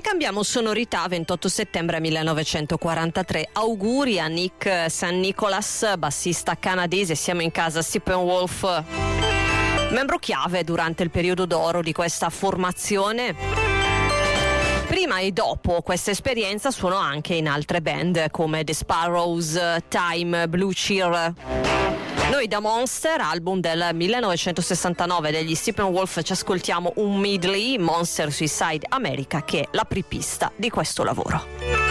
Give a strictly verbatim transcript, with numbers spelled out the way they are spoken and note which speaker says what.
Speaker 1: cambiamo sonorità. Ventotto settembre millenovecentoquarantatré. Auguri a Nick Saint Nicholas, bassista canadese. Siamo in casa Steppenwolf, membro chiave durante il periodo d'oro di questa formazione. Prima e dopo questa esperienza suonò anche in altre band come The Sparrows, Time, Blue Cheer. Noi da Monster, album del millenovecentosessantanove degli Steppenwolf, ci ascoltiamo un medley, Monster Suicide America, che è l'apripista di questo lavoro.